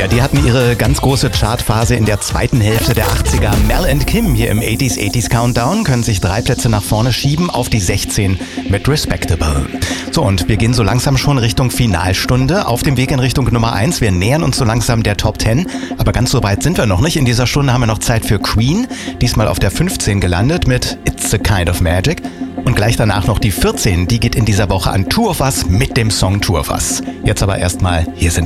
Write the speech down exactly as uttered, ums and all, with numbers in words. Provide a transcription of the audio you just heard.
Ja, die hatten ihre ganz große Chartphase in der zweiten Hälfte der achtziger. Mel and Kim hier im achtziger achtziger Countdown können sich drei Plätze nach vorne schieben auf die sechzehn mit Respectable. So, und wir gehen so langsam schon Richtung Finalstunde auf dem Weg in Richtung Nummer eins. Wir nähern uns so langsam der Top zehn, aber ganz so weit sind wir noch nicht. In dieser Stunde haben wir noch Zeit für Queen, diesmal auf der fünfzehn gelandet mit It's a Kind of Magic. Und gleich danach noch die vierzehn, die geht in dieser Woche an Two of Us mit dem Song Two of Us. Jetzt aber erstmal, hier sind